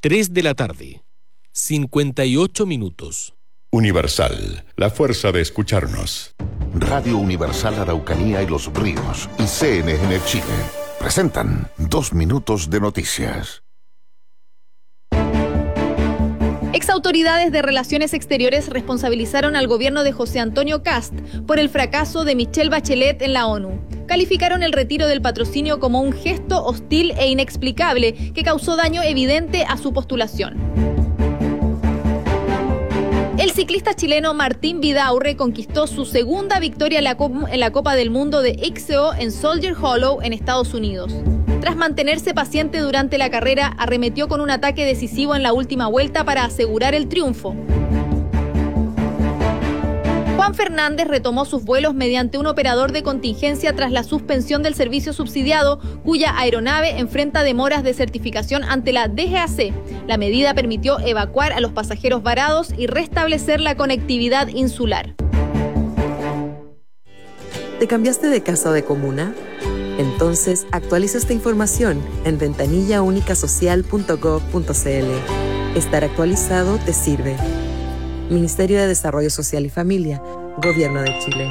3 de la tarde, 58 minutos. Universal, la fuerza de escucharnos. Radio Universal Araucanía y Los Ríos y CNN Chile presentan 2 minutos de noticias. Exautoridades de Relaciones Exteriores responsabilizaron al gobierno de José Antonio Kast por el fracaso de Michelle Bachelet en la ONU. Calificaron el retiro del patrocinio como un gesto hostil e inexplicable que causó daño evidente a su postulación. El ciclista chileno Martín Vidaurre conquistó su segunda victoria en la Copa del Mundo de XCO en Soldier Hollow, en Estados Unidos. Tras mantenerse paciente durante la carrera, arremetió con un ataque decisivo en la última vuelta para asegurar el triunfo. Juan Fernández retomó sus vuelos mediante un operador de contingencia tras la suspensión del servicio subsidiado, cuya aeronave enfrenta demoras de certificación ante la DGAC. La medida permitió evacuar a los pasajeros varados y restablecer la conectividad insular. ¿Te cambiaste de casa o de comuna? Entonces, actualiza esta información en ventanillaunicasocial.gov.cl. Estar actualizado te sirve. Ministerio de Desarrollo Social y Familia, Gobierno de Chile.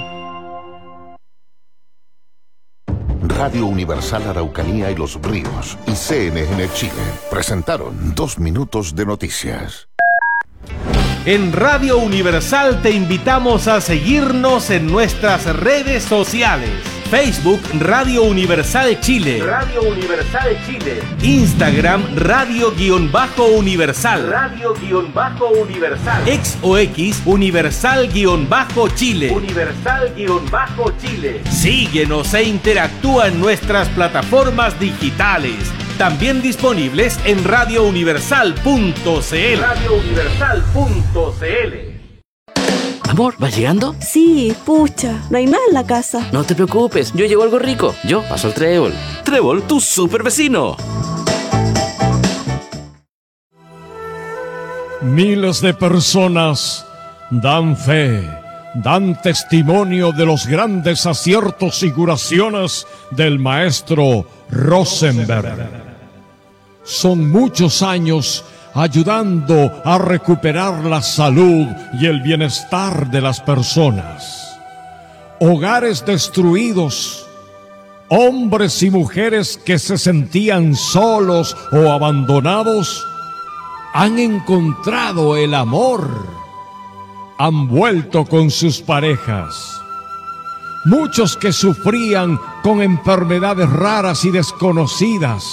Radio Universal Araucanía y Los Ríos y CNN Chile presentaron 2 minutos de noticias. En Radio Universal te invitamos a seguirnos en nuestras redes sociales. Facebook Radio Universal Chile. Radio Universal Chile. Instagram Radio-Universal. Radio-Universal. X o X Universal-Chile. Universal-Chile. Síguenos e interactúa en nuestras plataformas digitales. También disponibles en radiouniversal.cl. Radiouniversal.cl. Amor, ¿vas llegando? Sí, pucha, no hay nada en la casa. No te preocupes, yo llevo algo rico. Yo paso al Trébol. Trébol, tu super vecino. Miles de personas dan fe, dan testimonio de los grandes aciertos y curaciones del maestro Rosenberg. Son muchos años ayudando a recuperar la salud y el bienestar de las personas. Hogares destruidos, hombres y mujeres que se sentían solos o abandonados, han encontrado el amor, han vuelto con sus parejas. Muchos que sufrían con enfermedades raras y desconocidas,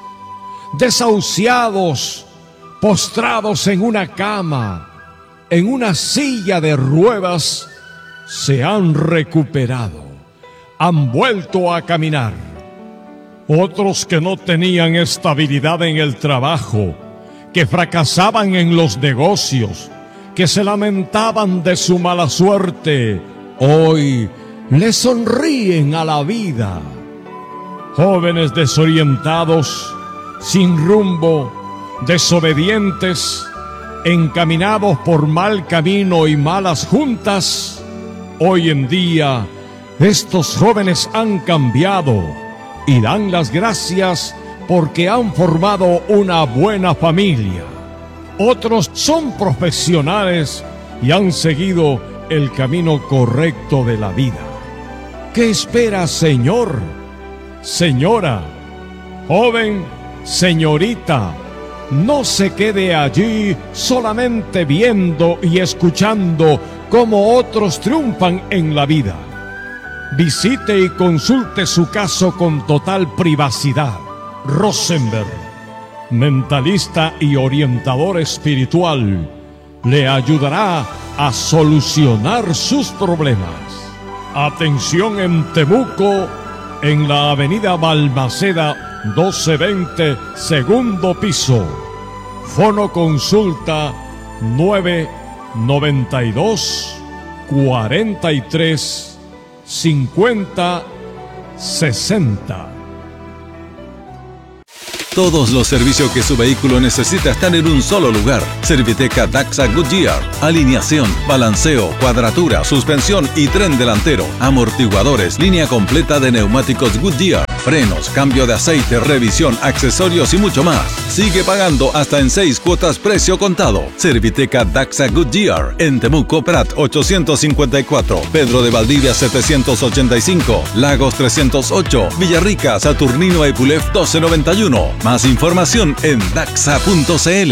desahuciados, postrados en una cama, en una silla de ruedas, se han recuperado, han vuelto a caminar. Otros que no tenían estabilidad en el trabajo, que fracasaban en los negocios, que se lamentaban de su mala suerte, hoy le sonríen a la vida. Jóvenes desorientados, sin rumbo, desobedientes, encaminados por mal camino y malas juntas, hoy en día estos jóvenes han cambiado y dan las gracias porque han formado una buena familia. Otros son profesionales y han seguido el camino correcto de la vida. ¿Qué espera, señor, señora, joven, señorita? No se quede allí solamente viendo y escuchando cómo otros triunfan en la vida. Visite y consulte su caso con total privacidad. Rosenberg, mentalista y orientador espiritual, le ayudará a solucionar sus problemas. Atención en Temuco, en la avenida Balmaceda 1220, segundo piso. Fono consulta 992 43 50 60. Todos los servicios que su vehículo necesita están en un solo lugar. Serviteca Daxa Goodyear. Alineación, balanceo, cuadratura, suspensión y tren delantero. Amortiguadores, línea completa de neumáticos Goodyear. Frenos, cambio de aceite, revisión, accesorios y mucho más. Sigue pagando hasta en 6 cuotas precio contado. Serviteca Daxa Goodyear. En Temuco, Prat 854. Pedro de Valdivia 785. Lagos 308. Villarrica, Saturnino Epulef 1291. Más información en daxa.cl.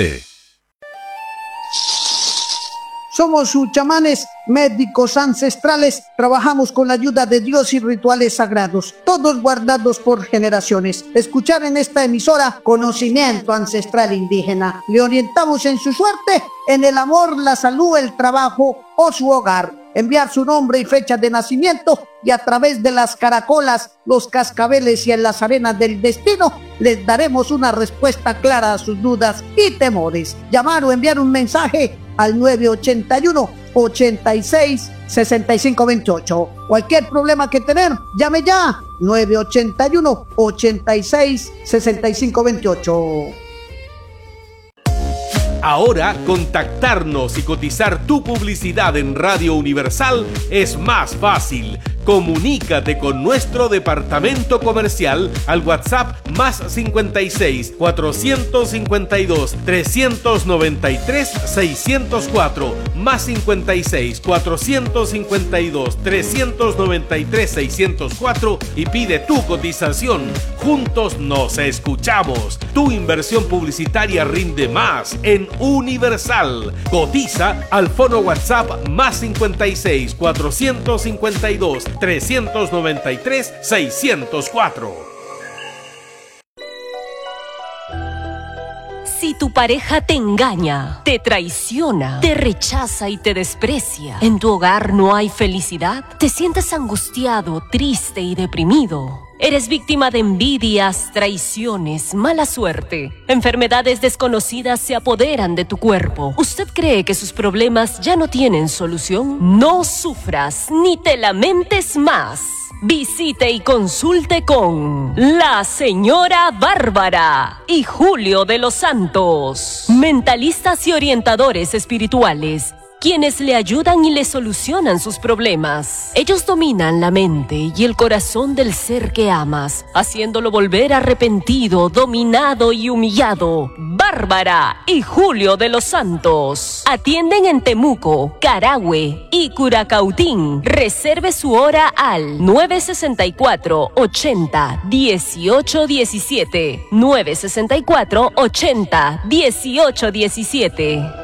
Somos sus chamanes, médicos ancestrales, trabajamos con la ayuda de Dios y rituales sagrados, todos guardados por generaciones. Escuchar en esta emisora conocimiento ancestral indígena. Le orientamos en su suerte, en el amor, la salud, el trabajo o su hogar. Enviar su nombre y fecha de nacimiento y a través de las caracolas, los cascabeles y en las arenas del destino les daremos una respuesta clara a sus dudas y temores. Llamar o enviar un mensaje al 981-86-6528. Cualquier problema que tener, llame ya. 981-86-6528. Ahora, contactarnos y cotizar tu publicidad en Radio Universal es más fácil. Comunícate con nuestro departamento comercial al WhatsApp más 56 452 393 604 más 56 452 393 604 y pide tu cotización. Juntos nos escuchamos. Tu inversión publicitaria rinde más en Universal. Cotiza al fono WhatsApp más 56 452 393 604. Si tu pareja te engaña, te traiciona, te rechaza y te desprecia, en tu hogar no hay felicidad, te sientes angustiado, triste y deprimido. Eres víctima de envidias, traiciones, mala suerte. Enfermedades desconocidas se apoderan de tu cuerpo. ¿Usted cree que sus problemas ya no tienen solución? No sufras ni te lamentes más. Visite y consulte con la señora Bárbara y Julio de los Santos, mentalistas y orientadores espirituales, quienes le ayudan y le solucionan sus problemas. Ellos dominan la mente y el corazón del ser que amas, haciéndolo volver arrepentido, dominado y humillado. Bárbara y Julio de los Santos atienden en Temuco, Carahue y Curacautín. Reserve su hora al 964-80-1817. 964-80-1817.